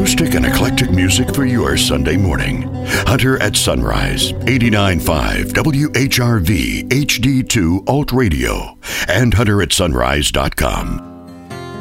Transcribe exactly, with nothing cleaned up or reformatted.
acoustic and eclectic music for your Sunday morning. Hunter at Sunrise, eighty-nine point five W H R V H D two Alt Radio, and hunter at sunrise dot com.